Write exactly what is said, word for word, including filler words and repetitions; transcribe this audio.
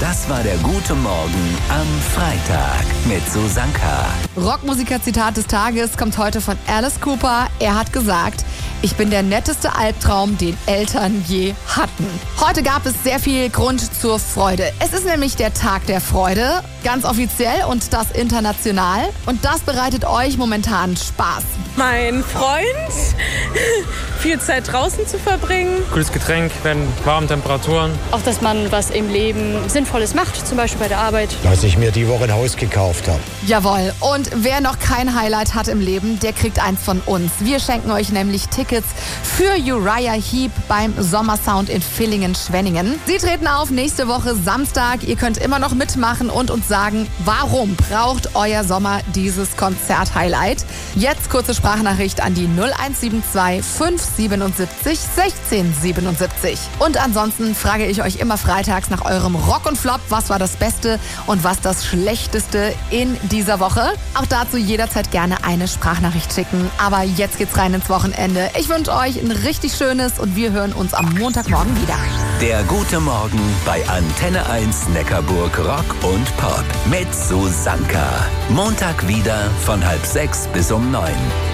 Das war der Gute Morgen am Freitag mit Susanka. Rockmusiker-Zitat des Tages kommt heute von Alice Cooper. Er hat gesagt: Ich bin der netteste Albtraum, den Eltern je hatten. Heute gab es sehr viel Grund zur Freude. Es ist nämlich der Tag der Freude, ganz offiziell und das international. Und das bereitet euch momentan Spaß. Mein Freund, viel Zeit draußen zu verbringen. Cooles Getränk, wenn warme Temperaturen. Auch, dass man was im Leben Sinnvolles macht, zum Beispiel bei der Arbeit. Dass ich mir die Woche ein Haus gekauft habe. Jawohl. Und wer noch kein Highlight hat im Leben, der kriegt eins von uns. Wir schenken euch nämlich Tickets für Uriah Heep beim Sommersound in Villingen-Schwenningen. Sie treten auf nächste Woche Samstag. Ihr könnt immer noch mitmachen und uns sagen, warum braucht euer Sommer dieses Konzert-Highlight? Jetzt kurze Sprachnachricht an die null eins sieben zwei fünf siebenundsiebzig sechzehn siebenundsiebzig. Und ansonsten frage ich euch immer freitags nach eurem Rock und Flop. Was war das Beste und was das Schlechteste in dieser Woche? Auch dazu jederzeit gerne eine Sprachnachricht schicken. Aber jetzt geht's rein ins Wochenende. Ich wünsche euch ein richtig schönes und wir hören uns am Montagmorgen wieder. Der Gute Morgen bei Antenne eins Neckarburg Rock und Pop mit Susanka. Montag wieder von halb sechs bis um neun.